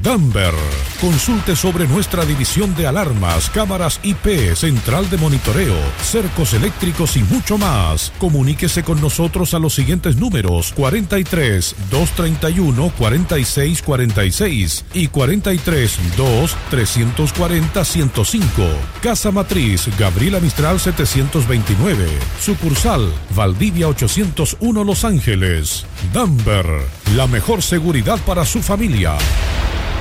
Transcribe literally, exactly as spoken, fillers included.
Damber. Consulte sobre nuestra división de alarmas, cámaras I P, central de monitoreo, cercos eléctricos y mucho más. Comuníquese con nosotros a los siguientes números: cuarenta y tres, doscientos treinta y uno, cuarenta y seis cuarenta y seis y cuarenta y tres, dos, trescientos cuarenta, ciento cinco. Casa Matriz, Gabriela Mistral setecientos veintinueve. Sucursal, Valdivia ochocientos uno, Los Ángeles. Damber, la mejor seguridad para su familia.